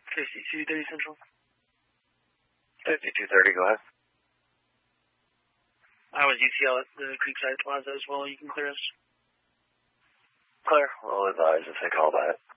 5230 Central. 5230, go ahead. I was UTL at the Creekside Plaza as well. You can clear us. Clear. We'll advise if they call back.